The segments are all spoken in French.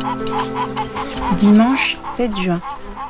Dimanche 7 juin.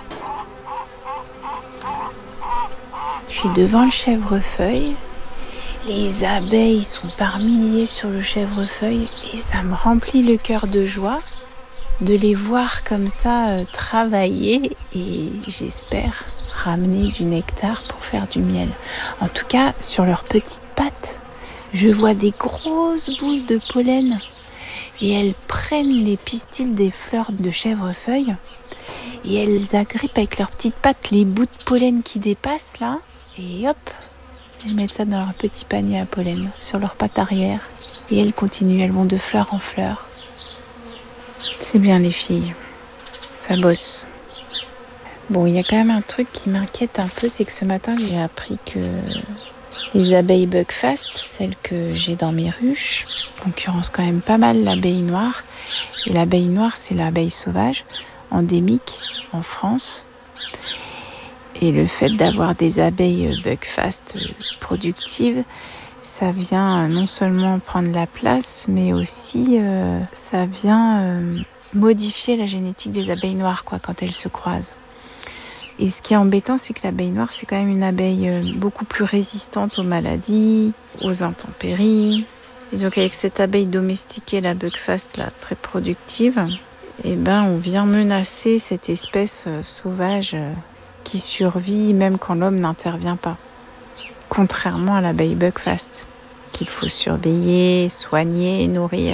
Je suis devant le chèvrefeuille. Les abeilles sont par milliers sur le chèvrefeuille et ça me remplit le cœur de joie de les voir comme ça travailler et j'espère ramener du nectar pour faire du miel. En tout cas, sur leurs petites pattes, je vois des grosses boules de pollen et elles prennent les pistils des fleurs de chèvrefeuille et elles agrippent avec leurs petites pattes les bouts de pollen qui dépassent là et hop, elles mettent ça dans leur petit panier à pollen sur leurs pattes arrière et elles continuent, elles vont de fleur en fleur. C'est bien les filles, ça bosse. Bon, il y a quand même un truc qui m'inquiète un peu, c'est que ce matin j'ai appris que les abeilles Buckfast, celles que j'ai dans mes ruches, concurrencent quand même pas mal l'abeille noire. Et l'abeille noire, c'est l'abeille sauvage, endémique en France. Et le fait d'avoir des abeilles Buckfast productives, ça vient non seulement prendre la place, mais aussi ça vient modifier la génétique des abeilles noires quand elles se croisent. Et ce qui est embêtant, c'est que l'abeille noire, c'est quand même une abeille beaucoup plus résistante aux maladies, aux intempéries. Et donc avec cette abeille domestiquée, la Buckfast, là, très productive, on vient menacer cette espèce sauvage qui survit même quand l'homme n'intervient pas. Contrairement à l'abeille Buckfast, qu'il faut surveiller, soigner et nourrir.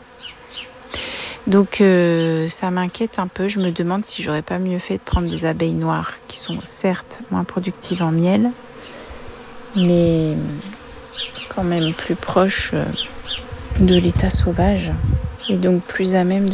Donc ça m'inquiète un peu, je me demande si j'aurais pas mieux fait de prendre des abeilles noires qui sont certes moins productives en miel, mais quand même plus proches de l'état sauvage et donc plus à même